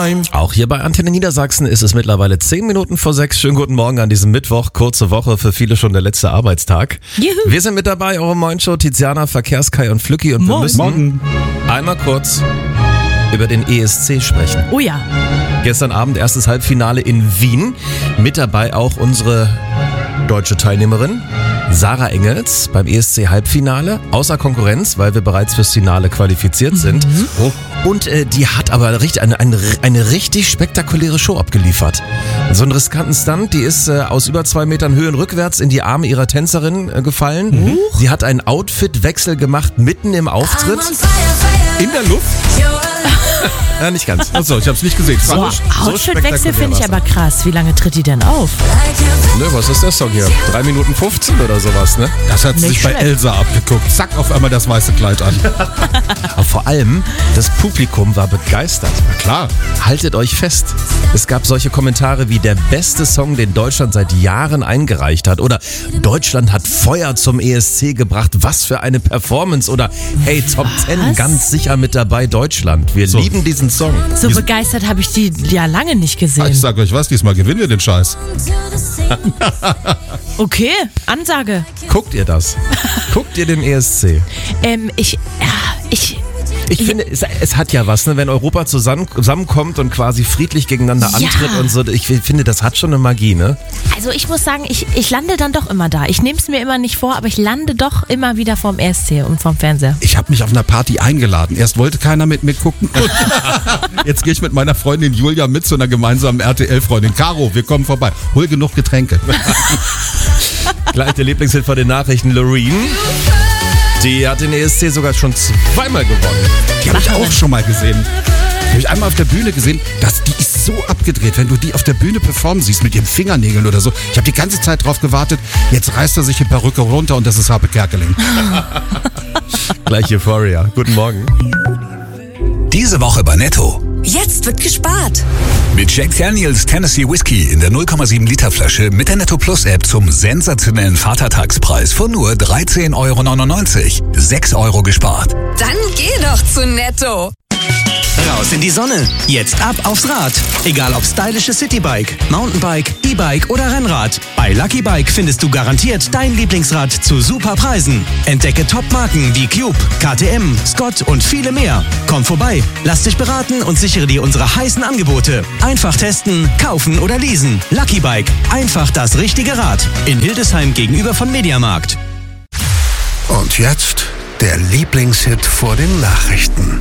time. Auch hier bei Antenne Niedersachsen ist es mittlerweile 10 Minuten vor 6. Schönen guten Morgen an diesem Mittwoch. Kurze Woche, für viele schon der letzte Arbeitstag. Juhu. Wir sind mit dabei, eure Moin-Show, Tiziana, Verkehrskai und Flücki. Und wir müssen einmal kurz über den ESC sprechen. Oh ja. Gestern Abend erstes Halbfinale in Wien. Mit dabei auch unsere deutsche Teilnehmerin Sarah Engels beim ESC-Halbfinale. Außer Konkurrenz, weil wir bereits fürs Finale qualifiziert sind. Und die hat aber eine richtig spektakuläre Show abgeliefert. So einen riskanten Stunt, die ist aus über 2 Metern Höhen rückwärts in die Arme ihrer Tänzerin gefallen. Sie hat einen Outfitwechsel gemacht mitten im Auftritt. In der Luft? Ja, nicht ganz. Achso, ich hab's nicht gesehen. So, Outfitwechsel finde ich aber krass. Wie lange tritt die denn auf? Nö, was ist der Song hier? 3 Minuten 15 oder sowas, ne? Das hat sich bei schlecht. Elsa abgeguckt. Zack, auf einmal das weiße Kleid an. Aber vor allem, das Publikum war begeistert. Na klar. Haltet euch fest. Es gab solche Kommentare wie der beste Song, den Deutschland seit Jahren eingereicht hat. Oder Deutschland hat Feuer zum ESC gebracht. Was für eine Performance. Oder hey, Top 10 ganz sicher mit dabei Deutschland. Wir lieben diesen Song. So begeistert habe ich die ja lange nicht gesehen. Ich sag euch was, diesmal gewinnen wir den Scheiß. Okay, Ansage. Guckt ihr das? Guckt ihr den ESC? Ich finde, es hat ja was, ne? Wenn Europa zusammenkommt und quasi friedlich gegeneinander antritt und so. Ich finde, das hat schon eine Magie, ne? Also ich muss sagen, ich lande dann doch immer da. Ich nehme es mir immer nicht vor, aber ich lande doch immer wieder vorm ESC und vorm Fernseher. Ich habe mich auf einer Party eingeladen. Erst wollte keiner mit mir gucken. Jetzt gehe ich mit meiner Freundin Julia mit zu einer gemeinsamen RTL-Freundin. Caro, wir kommen vorbei. Hol genug Getränke. Gleich der Lieblingshit von den Nachrichten, Loreen. Die hat den ESC sogar schon 2-mal gewonnen. Die habe ich auch schon mal gesehen. Die habe ich einmal auf der Bühne gesehen. Die ist so abgedreht, wenn du die auf der Bühne performen siehst mit ihren Fingernägeln oder so. Ich habe die ganze Zeit drauf gewartet. Jetzt reißt er sich die Perücke runter und das ist Harpe Kerkeling. Gleich Euphoria. Guten Morgen. Diese Woche bei Netto. Jetzt wird gespart. Mit Jack Daniels Tennessee Whiskey in der 0,7 Liter Flasche mit der Netto Plus App zum sensationellen Vatertagspreis von nur 13,99 €. 6 € gespart. Dann geh doch zu Netto. Raus in die Sonne. Jetzt ab aufs Rad. Egal ob stylisches Citybike, Mountainbike, E-Bike oder Rennrad. Bei Lucky Bike findest du garantiert dein Lieblingsrad zu super Preisen. Entdecke Top-Marken wie Cube, KTM, Scott und viele mehr. Komm vorbei, lass dich beraten und sichere dir unsere heißen Angebote. Einfach testen, kaufen oder leasen. Lucky Bike. Einfach das richtige Rad. In Hildesheim gegenüber von Mediamarkt. Und jetzt der Lieblingshit vor den Nachrichten.